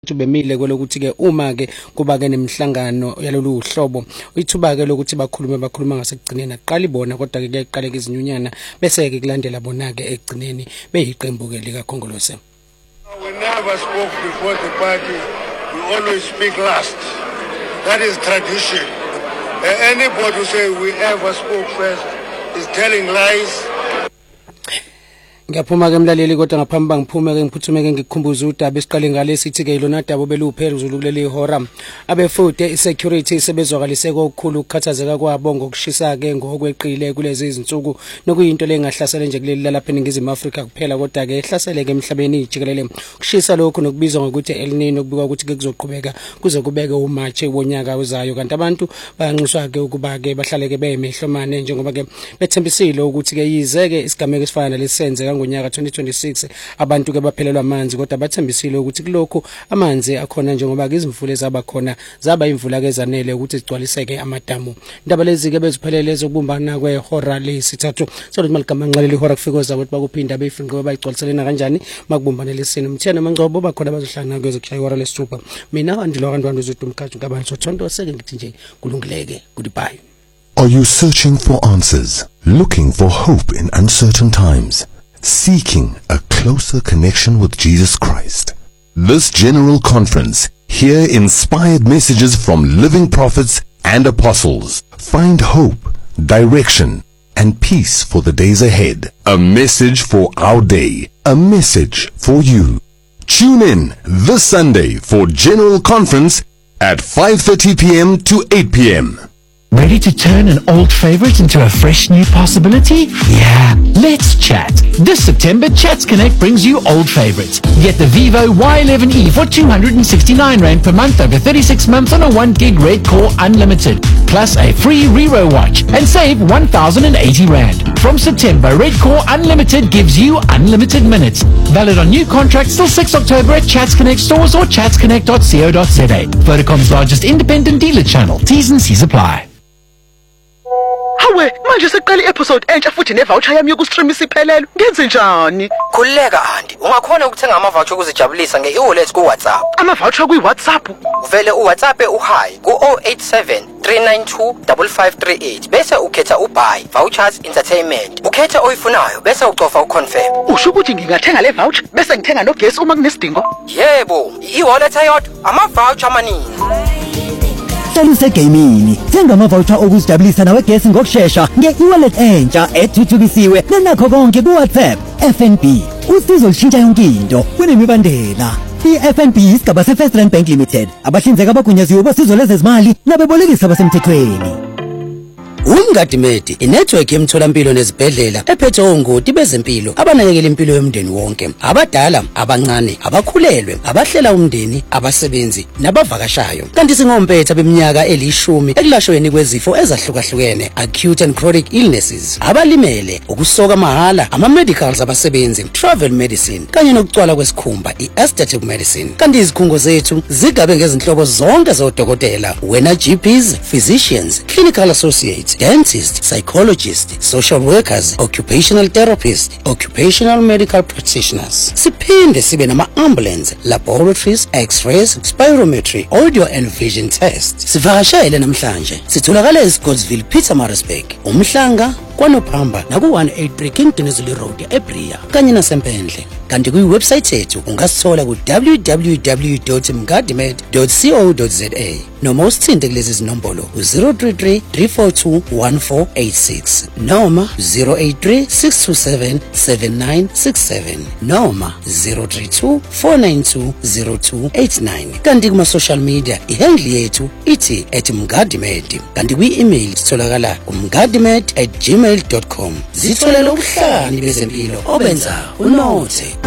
futhi bemile kwelokuthi ke uma ke kuba ke nemhlangano yalolu uhlobo ithuba ke lokuthi bakhuluma ngasekugcineni aqala ibona kodwa ke kuyayiqala ke izinyunyana bese ke kulandela bona ke ekugcineni beyiqembu ke lika Khongolose. We never spoke before the party, we always speak last. That is tradition. Anybody who say we ever spoke first is telling lies. Ngiyaphuma ke mlaleli kodwa ngaphambi bangiphume ke ngiphuthume ke ngikukhumbuza udaba esiqale ngale sithi ke lona daba beluphezulu kuleli hora abefude isecurity isebezwakalise kokukhulu ukukhathazeka kwabo ngokushisa ke ngokweqile kulezi izinsuku nokuyinto lengahlasela nje kuleli lapha eNingizimu Afrika kuphela kodwa ke ehlasele ke emhlabeni jikelele ukushisa lokho nokubizwa ngokuthi El Nino kubikwa ukuthi ke kuzoqhubeka kuze kubeke uMarch wonyaka ozayo kanti abantu bayanxuswa ke ukuba ke bahlale ke beyemehlomane njengoba ke bethembisile ukuthi ke yize ke isigameko esifana lesisenze ngonyaka 2026 abantu ke baphelelwa amanzi kodwa bathembisile ukuthi kulokho amanzi akhona njengoba ke izimvula ezabakhona zaba imvula ke zanele ukuthi zigcwaliseke amadamu indaba lezi ke beziphelele zokubumbana kwehora lesithathu sokuthi maligamanqaleli ihora kufikoza ukuthi bakuphinda beyifinqwe bayigcwaliselena kanjani makubumbane lesini umthena mangcobo bakhona bazohlangana kwezokushaya ihora lesithupha mina andilo kantwandu zodumkhathi ngabani sothonto seke ngithi nje kulungileke goodbye. Are you searching for answers, looking for hope in uncertain times, seeking a closer connection with Jesus Christ? This General Conference, hear inspired messages from living prophets and apostles. Find hope, direction, and peace for the days ahead. A message for our day, a message for you. Tune in this Sunday for General Conference at 5:30 p.m. to 8 p.m. Ready to turn an old favorite into a fresh new possibility? Yeah, let's chat. This September, Chats Connect brings you old favorites. Get the Vivo Y11e for 269 Rand per month over 36 months on a 1 gig Red Core Unlimited, plus a free Rero watch and save 1,080 Rand. From September, Red Core Unlimited gives you unlimited minutes. Valid on new contracts till 6 October at Chats Connect stores or chatsconnect.co.za. Vodacom's largest independent dealer channel. T's and C's apply. Hawe, manje seqala episode entsha futhi nevoucher yami yokustream isiphelele. Ngenze njani? Khuleka Andi, ungakhona ukuthenga ama voucher ukuzijabulisa nge-e-wallet ku WhatsApp. Ama voucher ku WhatsApp. Uvele uWhatsApp uhi ku 087 392 5538 bese ukhetha ubuy vouchers entertainment. Ukhetha oyifunayo bese ucofa uconfirm. Usho ukuthi ngingathenga le voucher bese ngithenga nogesi uma kunesidingo? Yebo, i-wallet ayodwa ama voucher amaningi. Saluse Gaming. Thenga ama-voucher okuzijabulisa nawe gesi ngokushesha nge-e-wallet entsha ethuthukisiwe nenakho konke ku-WhatsApp. FNB. Usizo lushintsha yonke into kunemibandela. I-FNB isigaba se-First Rand Bank Limited. Abahlinzeka abagunyaziwe bosizo lezezimali nabebolekisi abasemthethweni. Umngadimedi inetwork yemtholampilo nezibhedlela ephethe ongoti bezempilo abanakekela impilo yomndeni wonke abadala abancane abakhulelwe abahlela umndeni abasebenzi nabavakashayo kanti singompetha beminyaka elishumi ekulashweni kwezifo ezahlukahlukene acute and chronic illnesses abalimele ukusoka mahala ama medicals abasebenzi travel medicine kanye nokucwala kwesikhumba i-aesthetic medicine kanti izikhungo zethu zigabe ngezinhlobo zonke zodokotela wena GPs physicians clinical associates dentists, psychologists, social workers, occupational therapists, occupational medical practitioners. Siphinde sibe nama-ambulance, laboratories, x-rays, spirometry, audio and vision tests. Sivakashele namhlanje. Sitholakala eScottsville, Pietermaritzburg, uMhlanga, kwaNophamba naku-183 Kingdomsley Road eBria kanye nasempendle. Kanti kuyiwebsite yethu ungasithola ku www.mgadimed.co.za noma usithinte kulezi zinombolo 033 342 1486 noma 083 627 7967 noma 032 492 0289 kanti kuma social media ihandle yethu ithi @mgadimed kanti kwi-email sitholakala umgadimed@gmail.com. Zitholela ubuhlani bezempilo obenza unothe.